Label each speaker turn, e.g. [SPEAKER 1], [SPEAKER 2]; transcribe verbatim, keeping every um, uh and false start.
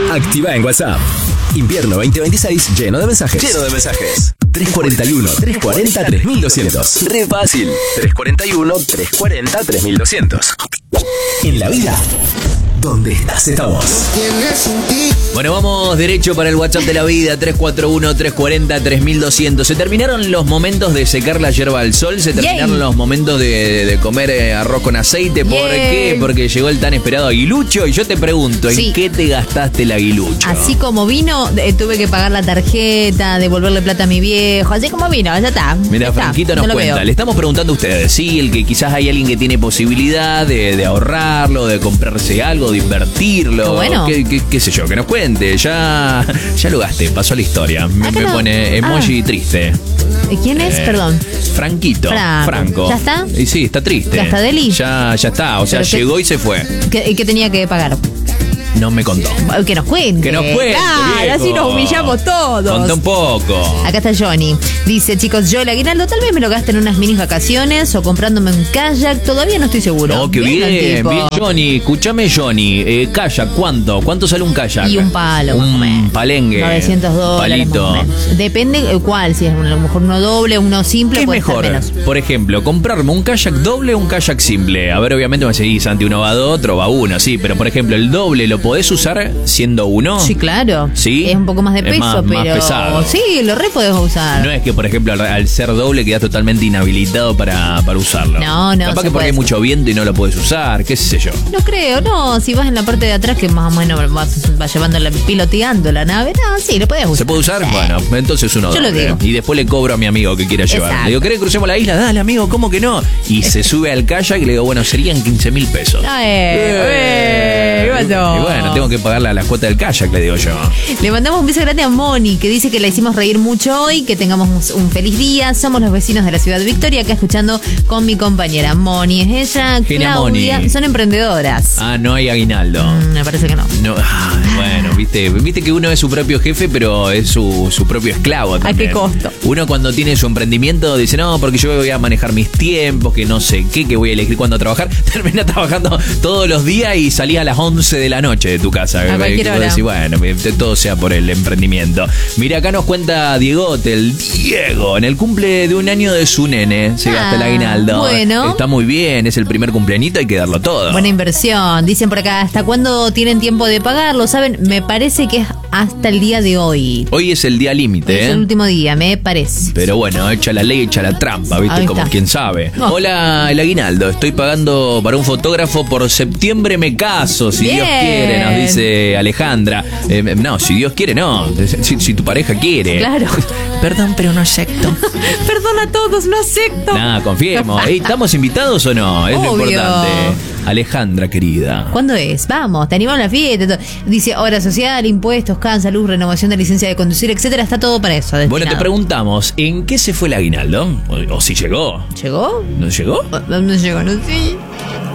[SPEAKER 1] Activa en WhatsApp. Invierno veinte veintiséis lleno de mensajes. Lleno de mensajes. tres cuarenta y uno, trescientos cuarenta, tres mil doscientos. Re fácil. tres cuarenta y uno, trescientos cuarenta, tres mil doscientos. En la vida, ¿dónde estás? Estamos.
[SPEAKER 2] Bueno, vamos derecho para el WhatsApp de la vida, tres cuatro uno, trescientos cuarenta, tres mil doscientos. Se terminaron los momentos de secar la yerba al sol, se terminaron Yay. los momentos de, de comer eh, arroz con aceite. ¿Por Yay. qué? Porque llegó el tan esperado aguilucho y yo te pregunto, sí. ¿en qué te gastaste el aguilucho?
[SPEAKER 3] Así como vino, eh, tuve que pagar la tarjeta, devolverle plata a mi viejo, así como vino, ya está.
[SPEAKER 2] Mira, Franquito nos no cuenta, veo. Le estamos preguntando a ustedes, sí, el que quizás hay alguien que tiene posibilidad de, de ahorrarlo, de comprarse algo, de invertirlo,
[SPEAKER 3] bueno.
[SPEAKER 2] qué, qué, qué sé yo, que nos cuente. Ya, ya lo gasté, pasó la historia. Me, me
[SPEAKER 3] no.
[SPEAKER 2] pone emoji ah. triste.
[SPEAKER 3] ¿Quién es? Eh, Perdón.
[SPEAKER 2] Franquito.
[SPEAKER 3] Franco.
[SPEAKER 2] Franco.
[SPEAKER 3] ¿Ya está?
[SPEAKER 2] Y sí, está triste.
[SPEAKER 3] ¿Ya está Deli?
[SPEAKER 2] Ya, ya está, o sea,
[SPEAKER 3] Pero
[SPEAKER 2] llegó
[SPEAKER 3] que,
[SPEAKER 2] y se fue.
[SPEAKER 3] ¿Qué, qué tenía que pagar?
[SPEAKER 2] No me contó.
[SPEAKER 3] Que nos cuente.
[SPEAKER 2] Que nos cuente.
[SPEAKER 3] Claro, así nos humillamos todos.
[SPEAKER 2] Contó un poco.
[SPEAKER 3] Acá está Johnny. Dice, chicos, yo el aguinaldo tal vez me lo gaste en unas mini vacaciones o comprándome un kayak. Todavía no estoy seguro.
[SPEAKER 2] No, qué bien, bien, bien Johnny. Escúchame, Johnny. Eh, kayak, ¿cuánto? ¿Cuánto sale un kayak?
[SPEAKER 3] Y un palo.
[SPEAKER 2] Un palengue.
[SPEAKER 3] novecientos dólares.
[SPEAKER 2] Palito.
[SPEAKER 3] Depende cuál. Si es a lo mejor uno doble, uno simple.
[SPEAKER 2] ¿Qué es
[SPEAKER 3] puede
[SPEAKER 2] mejor?
[SPEAKER 3] Estar menos.
[SPEAKER 2] Por ejemplo, comprarme un kayak doble o un kayak simple. A ver, obviamente me decís, Santi, uno va a dos, otro va a uno. Sí, pero por ejemplo, el doble lo podés usar siendo uno.
[SPEAKER 3] Sí, claro.
[SPEAKER 2] Sí.
[SPEAKER 3] Es un poco más de peso,
[SPEAKER 2] más,
[SPEAKER 3] pero.
[SPEAKER 2] Más pesado.
[SPEAKER 3] Sí, lo re podés usar.
[SPEAKER 2] No es que, por ejemplo, al, al ser doble quedás totalmente inhabilitado para, para usarlo.
[SPEAKER 3] No, no.
[SPEAKER 2] Capaz que porque hay mucho viento y no lo podés usar, qué sé yo.
[SPEAKER 3] No creo, no. Si vas en la parte de atrás, que más o menos vas, vas llevándola, piloteando la nave, no, sí, lo podés usar.
[SPEAKER 2] ¿Se puede usar?
[SPEAKER 3] Sí.
[SPEAKER 2] Bueno, entonces uno
[SPEAKER 3] Yo
[SPEAKER 2] doble.
[SPEAKER 3] lo digo.
[SPEAKER 2] Y después le cobro a mi amigo que quiera llevar.
[SPEAKER 3] Exacto.
[SPEAKER 2] Le digo, ¿querés que crucemos la isla? Dale, amigo, ¿cómo que no? Y se sube al kayak y le digo, bueno, serían quince mil pesos.
[SPEAKER 3] Ay, eh, ¿qué pasó?
[SPEAKER 2] Y bueno, tengo que pagarle a la cuota del kayak, le digo yo.
[SPEAKER 3] Le mandamos un beso grande a Moni, que dice que la hicimos reír mucho hoy, que tengamos un feliz día. Somos los vecinos de la ciudad de Victoria, acá escuchando con mi compañera. Moni es ella,
[SPEAKER 2] Genia
[SPEAKER 3] Claudia,
[SPEAKER 2] Moni.
[SPEAKER 3] Son emprendedoras.
[SPEAKER 2] Ah, no hay aguinaldo.
[SPEAKER 3] Mm, me parece que no.
[SPEAKER 2] No, ah, bueno, viste, viste que uno es su propio jefe, pero es su, su propio esclavo también.
[SPEAKER 3] ¿A qué costo?
[SPEAKER 2] Uno cuando tiene su emprendimiento dice, no, porque yo voy a manejar mis tiempos, que no sé qué, que voy a elegir cuándo trabajar. Termina trabajando todos los días y salís a las once de la noche de tu casa.
[SPEAKER 3] A cualquier hora.
[SPEAKER 2] Decís, bueno, todo sea por el emprendimiento. Mira, acá nos cuenta Diegote, el Diego, en el cumple de un año de su nene, se gasta el aguinaldo.
[SPEAKER 3] Bueno.
[SPEAKER 2] Está muy bien, es el primer cumpleañito, hay que darlo todo.
[SPEAKER 3] Buena inversión. Dicen por acá, ¿hasta cuándo tienen tiempo de pagarlo? ¿Saben? Me parece que es hasta el día de hoy.
[SPEAKER 2] Hoy es el día límite, ¿eh?
[SPEAKER 3] Es el último día, me parece.
[SPEAKER 2] Pero bueno, echa la ley, echa la trampa, ¿viste?
[SPEAKER 3] Ahí
[SPEAKER 2] Como
[SPEAKER 3] está.
[SPEAKER 2] quien sabe.
[SPEAKER 3] No.
[SPEAKER 2] Hola, el aguinaldo. Estoy pagando para un fotógrafo por septiembre me caso, si
[SPEAKER 3] Bien.
[SPEAKER 2] Dios quiere, nos dice Alejandra. Eh, no, si Dios quiere, no. Si, si tu pareja quiere.
[SPEAKER 3] Claro.
[SPEAKER 2] Perdón, pero no acepto.
[SPEAKER 3] Perdón a todos, no acepto.
[SPEAKER 2] Nada, confiemos. Ey, ¿estamos invitados o no? Es lo
[SPEAKER 3] Obvio.
[SPEAKER 2] importante. Alejandra, querida.
[SPEAKER 3] ¿Cuándo es? Vamos, te animamos a la fiesta. Todo. Dice, obra social, impuestos, cansa, luz, renovación de licencia de conducir, etcétera. Está todo para eso. Destinado.
[SPEAKER 2] Bueno, te preguntamos, ¿en qué se fue el aguinaldo? O, o si llegó.
[SPEAKER 3] ¿Llegó?
[SPEAKER 2] ¿No llegó?
[SPEAKER 3] No, no llegó, no sé.